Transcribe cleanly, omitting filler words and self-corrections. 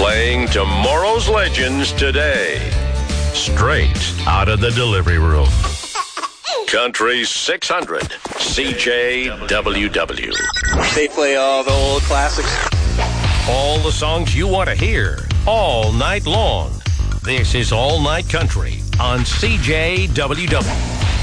Playing tomorrow's legends today. Straight out of the delivery room. Country 600, CJWW. They play all the old classics. All the songs you want to hear, all night long. This is All Night Country on CJWW.